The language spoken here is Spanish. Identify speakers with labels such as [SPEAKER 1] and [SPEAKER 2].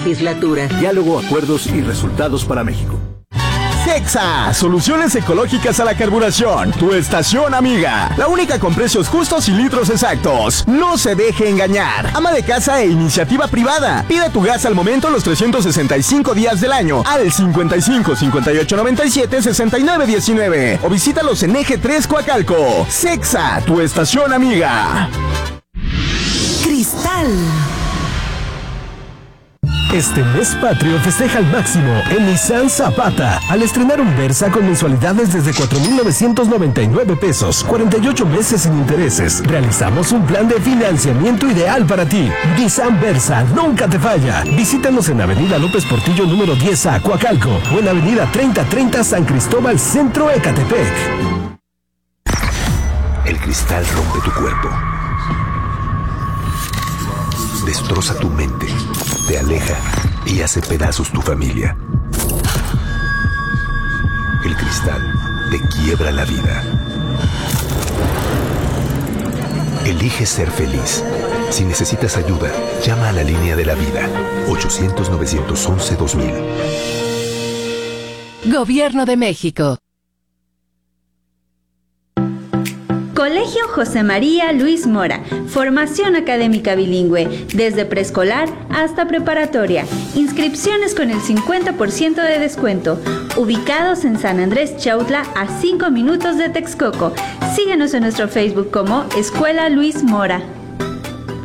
[SPEAKER 1] legislatura.
[SPEAKER 2] Diálogo, acuerdos y resultados para México.
[SPEAKER 3] Cexa, soluciones ecológicas a la carburación. Tu estación amiga. La única con precios justos y litros exactos. No se deje engañar. Ama de casa e iniciativa privada. Pide tu gas al momento los 365 días del año al 55 58 97 69 19 o visítalos en Eje 3 Coacalco. Cexa, tu estación amiga.
[SPEAKER 4] Cristal.
[SPEAKER 5] Este mes patrio festeja al máximo en Nissan Zapata al estrenar un Versa con mensualidades desde 4,999 pesos, 48 meses sin intereses. Realizamos un plan de financiamiento ideal para ti. Nissan Versa nunca te falla. Visítanos en Avenida López Portillo número 10A, Coacalco, o en Avenida 3030 San Cristóbal, Centro, Ecatepec.
[SPEAKER 6] El cristal rompe tu cuerpo, destroza tu mente, te aleja y hace pedazos tu familia. El cristal te quiebra la vida. Elige ser feliz. Si necesitas ayuda, llama a la línea de la vida, 800-911-2000.
[SPEAKER 7] Gobierno de México.
[SPEAKER 8] Colegio José María Luis Mora, formación académica bilingüe, desde preescolar hasta preparatoria, inscripciones con el 50% de descuento, ubicados en San Andrés Chautla a 5 minutos de Texcoco. Síguenos en nuestro Facebook como Escuela Luis Mora.